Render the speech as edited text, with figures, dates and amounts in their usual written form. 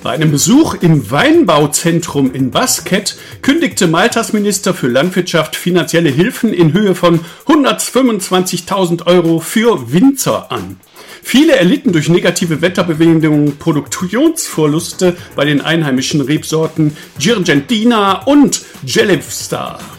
Bei einem Besuch im Weinbauzentrum in Basket kündigte Maltas Minister für Landwirtschaft finanzielle Hilfen in Höhe von 125.000 Euro für Winzer an. Viele erlitten durch negative Wetterbedingungen Produktionsverluste bei den einheimischen Rebsorten Girgentina und Gelibstar.